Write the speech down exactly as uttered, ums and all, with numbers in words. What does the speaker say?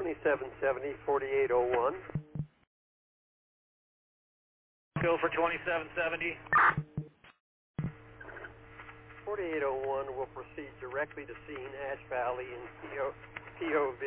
twenty-seven seventy, forty-eight oh one. Go for twenty-seven seventy. forty-eight oh one will proceed directly to scene, Ash Valley, in P O V.